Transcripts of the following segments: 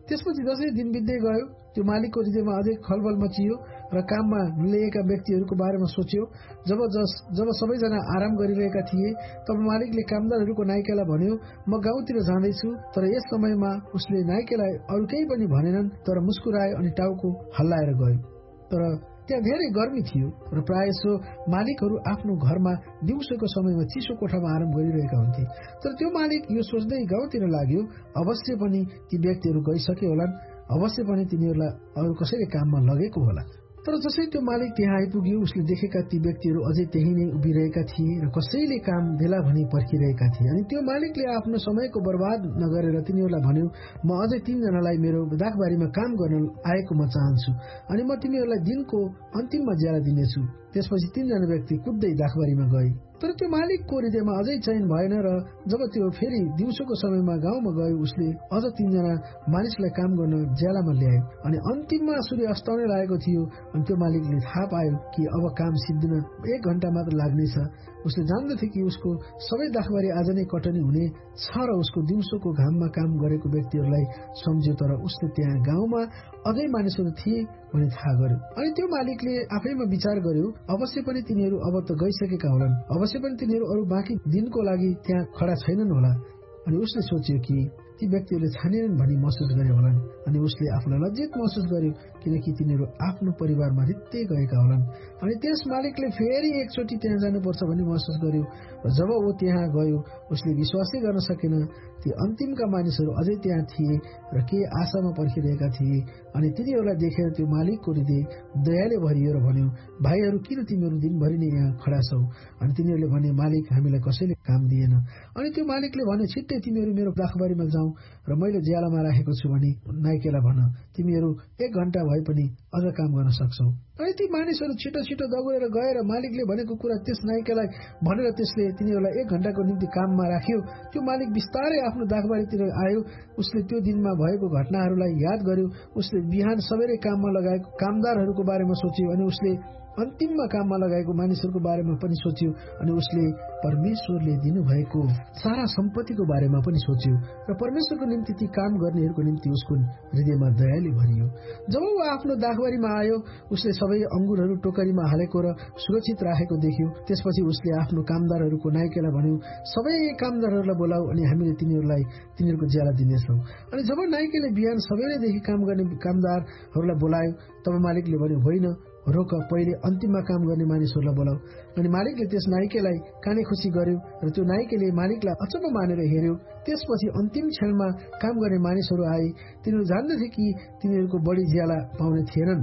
त्यसपछि जसै दिन बित्दै गयो त्यो मालिकको हृदयमा अझै खलबल मचियो र काममा लिएका व्यक्तिहरूको बारेमा सोच्यो। जब सबैजना आराम गरिरहेका थिए तब मालिकले कामदारहरूको नायिकालाई भन्यो, म गाउँतिर जाँदैछु। तर यस समयमा उसले नायिकालाई अरू केही पनि भनेनन्, तर मुस्कुरायो अनि टाउको हल्लाएर गयो। तर त्यहाँ धेरै गर्मी थियो र प्रायसो मालिकहरू आफ्नो घरमा दिउँसोको समयमा चिसो कोठामा आराम गरिरहेका हुन्थे। तर त्यो मालिक यो सोच्दै गाउँतिर लाग्यो, अवश्य पनि ती व्यक्तिहरू गइसके होलान्, अवश्य पनि तिनीहरूलाई अरू कसैले काममा लगेको होला। तर जसै त्यो मालिक त्यहाँ आइपुग्यो उसले देखेका ती व्यक्तिहरू अझै त्यही नै उभिरहेका थिए र कसैले काम देला भनी पर्खिरहेका थिए। अनि त्यो मालिकले आफ्नो समयको बर्बाद नगरेर तिनीहरूलाई भन्यो, म अझै 3 जनालाई मेरो दाखबारीमा काम गर्न आएको म चाहन्छु अनि म तिनीहरूलाई दिनको अन्तिममा ज्याला दिनेछु। त्यसपछि 3 जना व्यक्ति कुद्दै दाखबारीमा गए। तर त्यो मालिकको हृदयमा अझै चयन भएन र जब त्यो फेरि दिउँसोको समयमा गाउँमा गयो उसले अझ 3 जना मानिसलाई काम गर्न ज्यालामा ल्यायो। अनि अन्तिममा सूर्य अस्ताउन लागेको थियो अनि त्यो मालिकले थाहा पायो कि अब काम सिद्धिन 1 घण्टा मात्र लाग्नेछ। उसले जान्दथे कि उसको सबै दाखबारी आज नै कटनी हुने छ र उसको दिउँसोको घाममा काम गरेको व्यक्तिहरूलाई सम्झ्यो। तर उसले त्यहाँ गाउँमा अझै मानिसहरू थिए भने थाहा गर्यो। अनि त्यो मालिकले आफैमा विचार गर्यो, अवश्य पनि तिनीहरू अब त गइसकेका होलान्, अवश्य पनि तिनीहरू अरू बाँकी दिनको लागि त्यहाँ खडा छैनन् होला। अनि उसले सोच्यो कि ती व्यक्तिहरूले छानेनन् भनी महसुस गरे होलान्। अनि उसले आफूलाई लज्जित महसुस गर्यो किनकि तिनीहरू आफ्नो परिवारमा रित्तै गएका होलान्। अनि त्यस मालिकले फेरि एकचोटि त्यहाँ जानुपर्छ भन्ने महसुस गर्यो र जब ऊ त्यहाँ गयो उसले विश्वासै गर्न सकेन। ती अन्तिमका मानिसहरू अझै त्यहाँ थिए र के आशामा पर्खिरहेका थिए। अनि तिनीहरूलाई देखेर त्यो मालिकको हृदय दयाले भरियो र भन्यो, भाइहरू किन तिमीहरू दिनभरि नै यहाँ खडा छौ? अनि तिनीहरूले भने, मालिक हामीलाई कसैले काम दिएन। अनि त्यो मालिकले भन्यो, छिट्टै तिमीहरू मेरो दाखबारीमा जाउँ र मैले ज्यालामा राखेको छु भने नायिकालाई भन, तिमीहरू 1 घण्टा भए पनि अझ काम गर्न सक्छौ। अनि ती मानिसहरू छिटो छिटो दगुरेर गएर मालिकले भनेको कुरा त्यस नायिकालाई भनेर त्यसले तिनीहरूलाई 1 घण्टाको निम्ति काममा राख्यो। त्यो मालिक बिस्तारै आफ्नो दाखबारीतिर आयो। उसले त्यो दिनमा भएको घटनाहरूलाई याद गर्यो। उसले बिहान सबेरै काममा लगाएको कामदारहरूको बारेमा सोच्यो अनि उसले अन्तिममा काममा लगाएको मानिसहरूको बारेमा पनि सोच्यो अनि उसले परमेश्वरले दिनुभएको सारा सम्पत्तिको बारेमा पनि सोच्यो र परमेश्वरको निम्ति ती काम गर्नेहरूको निम्ति उसको हृदयमा दयाले भरियो। जब ऊ आफ्नो दाखबारीमा आयो उसले सबै अंगुरहरू टोकरीमा हालेको र सुरक्षित राखेको देख्यो। त्यसपछि उसले आफ्नो कामदारहरूको नायिकालाई भन्यो, सबै कामदारहरूलाई बोलाऊ अनि हामीले तिनीहरूलाई तिनीहरूको ज्याला दिनेछौँ। अनि जब नायिकाले बिहान सबैदेखि काम गर्ने कामदारहरूलाई बोलायो तब मालिकले भन्यो, होइन, रोक, पहिले अन्तिममा काम गर्ने मानिसहरूलाई बोलाऊ। अनि मालिकले त्यस नायिकालाई काने खुसी गर्यो र त्यो नायिकाले मालिकलाई अचम्म मानेर हेर्यो। त्यसपछि अन्तिम क्षणमा काम गर्ने मानिसहरू आए। तिनीहरू जान्दथे कि तिनीहरूको बढी ज्याला पाउने थिएनन्।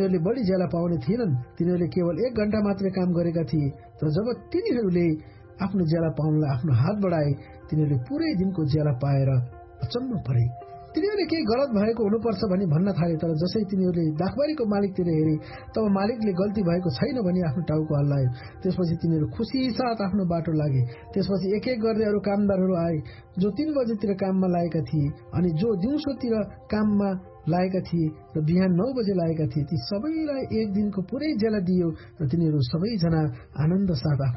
तिनीहरूले केवल 1 घण्टा मात्रै काम गरेका थिए। तर जब तिनीहरूले आफ्नो ज्याला पाउनलाई आफ्नो हात बढाए तिनीहरूले पुरै दिनको ज्याला पाएर अचम्म परे। तिनीहरूले केही गलत भएको हुनुपर्छ भनी भन्न थाले। तर जसै तिनीहरूले दाखबारीको मालिकतिर हेरे तब मालिकले गल्ती भएको छैन भनी आफ्नो टाउको हल्लायो। त्यसपछि तिनीहरू खुसी साथ आफ्नो बाटो लागे। त्यसपछि एक एक गर्दै अरू कामदारहरू आए जो 3 बजेतिर काममा लागेका थिए अनि जो दिउँसोतिर काममा लागेका थिए र बिहान 9 बजे लागेका थिए। ती सबैलाई 1 दिनको पुरै ज्याला दियो र तिनीहरू सबैजना आनन्द साथ